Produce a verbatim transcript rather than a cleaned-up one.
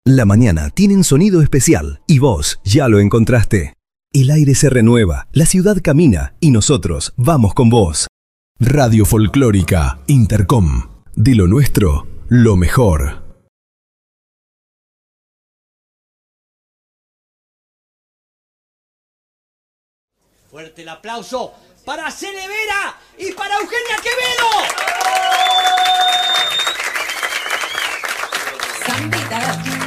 La mañana tiene un sonido especial y vos ya lo encontraste. El aire se renueva, la ciudad camina y nosotros vamos con vos. Radio Folclórica Intercom. De lo nuestro, lo mejor. Fuerte el aplauso para Cele Vera y para Eugenia Quevedo. Sambita